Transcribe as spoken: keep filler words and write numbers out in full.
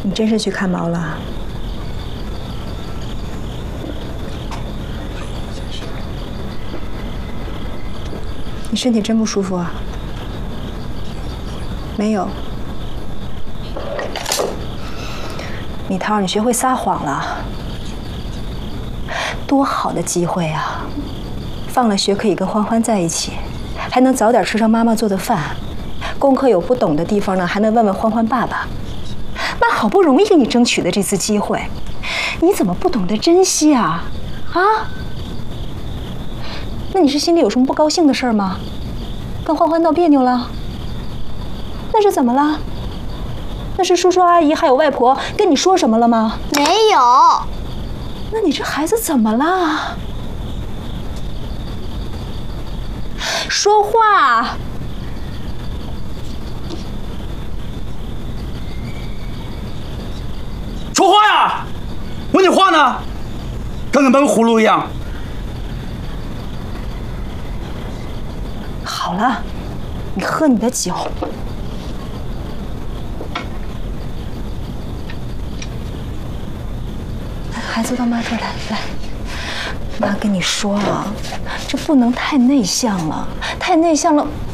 你真是去看毛了？你身体真不舒服啊？没有。米涛，你学会撒谎了。多好的机会啊！放了学可以跟欢欢在一起，还能早点吃上妈妈做的饭。功课有不懂的地方呢，还能问问欢欢爸爸。妈好不容易给你争取的这次机会，你怎么不懂得珍惜啊？啊？那你是心里有什么不高兴的事儿吗？跟欢欢闹别扭了？那是怎么了？那是叔叔阿姨还有外婆跟你说什么了吗？ 没有。 那你这孩子怎么了？说话！ 说话呀！问你话呢，跟个闷葫芦一样。 好了，你喝你的酒。孩子到妈这儿来，来，妈跟你说啊，这不能太内向了，太内向了，